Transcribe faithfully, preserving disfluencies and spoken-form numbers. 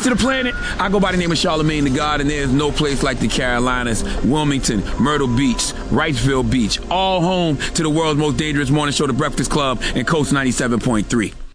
to the planet. I go by the name of Charlemagne the God, and there's no place like the Carolinas, Wilmington, Myrtle Beach, Wrightsville Beach, all home to the world's most dangerous morning show, The Breakfast Club, and Coast ninety-seven point three.